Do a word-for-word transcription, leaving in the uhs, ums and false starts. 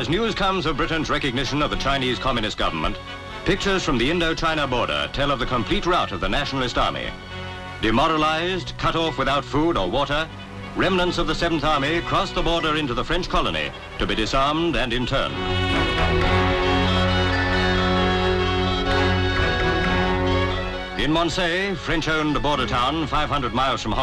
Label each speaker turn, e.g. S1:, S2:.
S1: As news comes of Britain's recognition of the Chinese Communist government, pictures from the Indo-China border tell of the complete rout of the Nationalist Army. Demoralized, cut off without food or water, remnants of the Seventh Army crossed the border into the French colony to be disarmed and interned. In Moncey, French-owned border town five hundred miles from